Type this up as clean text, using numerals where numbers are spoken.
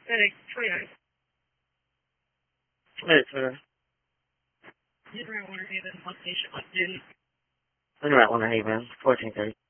FedEx 29. Wait, sir. You're at Winter Haven, one station, one duty. We're at Winter Haven, 1430.